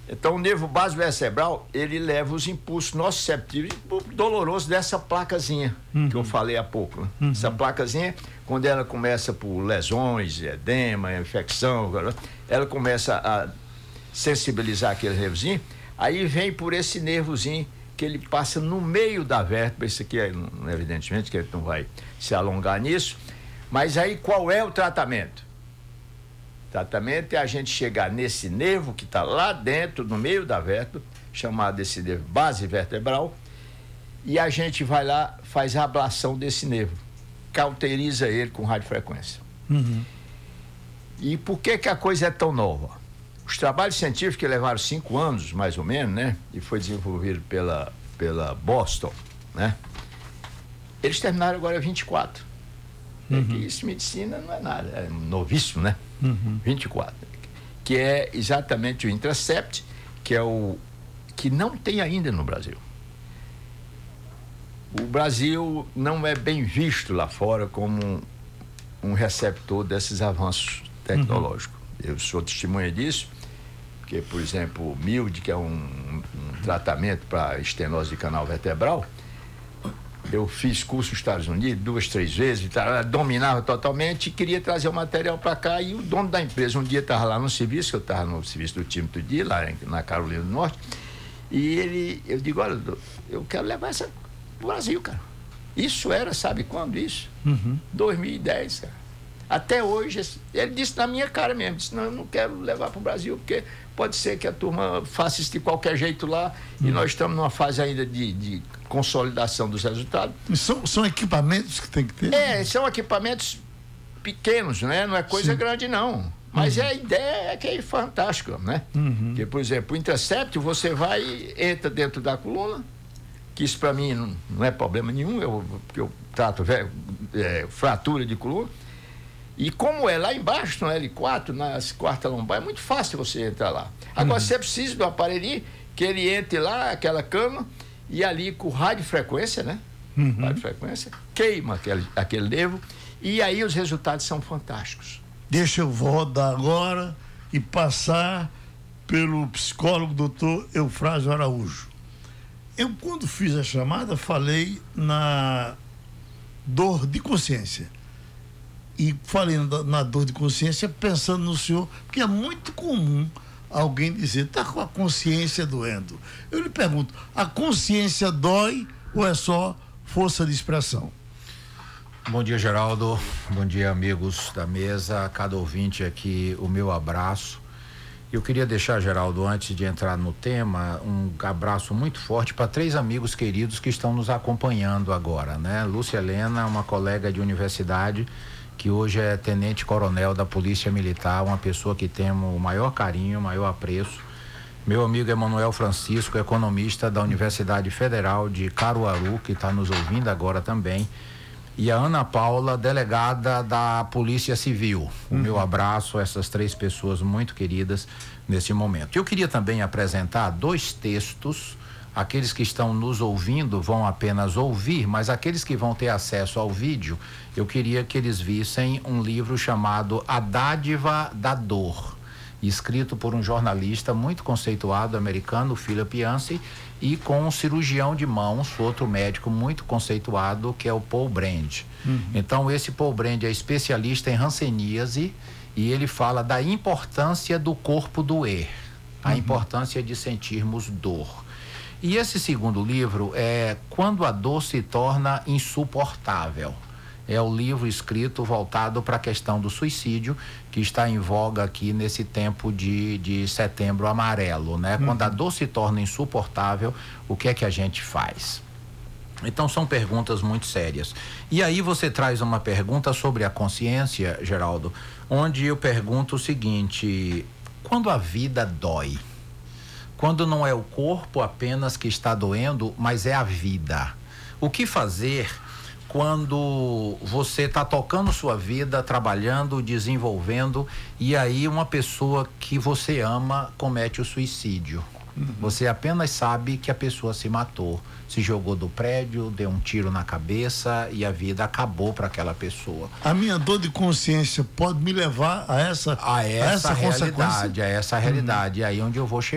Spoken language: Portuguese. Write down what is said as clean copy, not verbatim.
Então, o nervo base vertebral, ele leva os impulsos nociceptíveis dolorosos dessa placazinha que eu falei há pouco. Né? Essa placazinha, quando ela começa por lesões, edema, infecção, ela começa a sensibilizar aquele nervozinho, aí vem por esse nervozinho que ele passa no meio da vértebra. Isso aqui, evidentemente, que ele não vai se alongar nisso, mas aí qual é o tratamento? O tratamento é a gente chegar nesse nervo que está lá dentro, no meio da vértebra, chamado esse nervo base vertebral, e a gente vai lá, faz a ablação desse nervo, cauteriza ele com radiofrequência. E por que a coisa é tão nova? Os trabalhos científicos que levaram 5 anos, mais ou menos, né? E foi desenvolvido pela Boston, né? Eles terminaram agora 24. Que isso, medicina, não é nada, é novíssimo, né? 24. Que é exatamente o Intracept, que é o que não tem ainda no Brasil. O Brasil não é bem visto lá fora como um receptor desses avanços tecnológicos. Eu sou testemunha disso, porque, por exemplo, o MILD, que é um tratamento para estenose de canal vertebral, eu fiz curso nos Estados Unidos 2, 3 vezes, dominava totalmente e queria trazer o material para cá. E o dono da empresa, um dia estava lá no serviço, eu estava no serviço do time do dia, lá na Carolina do Norte, e eu digo, olha, eu quero levar essa pro Brasil, cara. Isso era, sabe quando isso? 2010, cara. Até hoje, ele disse na minha cara mesmo, disse, não, eu não quero levar para o Brasil, porque pode ser que a turma faça isso de qualquer jeito lá, e nós estamos numa fase ainda de consolidação dos resultados. São equipamentos que tem que ter? São equipamentos pequenos, né? Não é coisa grande, não. Mas a ideia é que é fantástica, né? Porque, por exemplo, o Intracept, você entra dentro da coluna, que isso para mim não é problema nenhum, porque eu trato fratura de coluna. E como é lá embaixo, no L4, na quarta lombar, é muito fácil você entrar lá. Agora, você precisa do aparelhinho, que ele entre lá, aquela cama, e ali com radiofrequência, né? Radiofrequência, queima aquele nervo, e aí os resultados são fantásticos. Deixa eu rodar agora e passar pelo psicólogo doutor Eufrásio Araújo. Eu, quando fiz a chamada, falei na dor de consciência. E falei na dor de consciência pensando no senhor, porque é muito comum alguém dizer, está com a consciência doendo. Eu lhe pergunto, a consciência dói ou é só força de expressão? Bom dia, Geraldo. Bom dia, amigos da mesa. A cada ouvinte aqui, o meu abraço. Eu queria deixar, Geraldo, antes de entrar no tema, um abraço muito forte para 3 amigos queridos que estão nos acompanhando agora, né? Lúcia Helena, uma colega de universidade, que hoje é tenente-coronel da Polícia Militar, uma pessoa que temos o maior carinho, o maior apreço. Meu amigo Emanuel Francisco, economista da Universidade Federal de Caruaru, que está nos ouvindo agora também. E a Ana Paula, delegada da Polícia Civil. O meu abraço a essas 3 pessoas muito queridas nesse momento. Eu queria também apresentar 2 textos. Aqueles que estão nos ouvindo vão apenas ouvir, mas aqueles que vão ter acesso ao vídeo, eu queria que eles vissem um livro chamado A Dádiva da Dor, escrito por um jornalista muito conceituado americano, Philip Yancey, e com um cirurgião de mãos, outro médico muito conceituado, que é o Paul Brand. Então, esse Paul Brand é especialista em hanseníase e ele fala da importância do corpo doer, a importância de sentirmos dor. E esse segundo livro é Quando a Dor se Torna Insuportável. É o livro escrito voltado para a questão do suicídio, que está em voga aqui nesse tempo de setembro amarelo, né? Quando a dor se torna insuportável, o que é que a gente faz? Então são perguntas muito sérias. E aí você traz uma pergunta sobre a consciência, Geraldo, onde eu pergunto o seguinte: quando a vida dói? Quando não é o corpo apenas que está doendo, mas é a vida. O que fazer quando você está tocando sua vida, trabalhando, desenvolvendo, e aí uma pessoa que você ama comete o suicídio? Você apenas sabe que a pessoa se matou, se jogou do prédio, deu um tiro na cabeça e a vida acabou para aquela pessoa. A minha dor de consciência pode me levar a essa realidade, a essa realidade. É aí onde eu vou chegar.